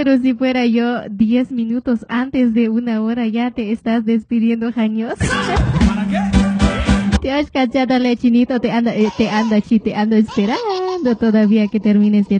pero si fuera yo 10 minutos antes de una hora ya te estás despidiendo, Jaños. ¿Para qué? Te has cachado, Chinito, te ando esperando todavía que termines de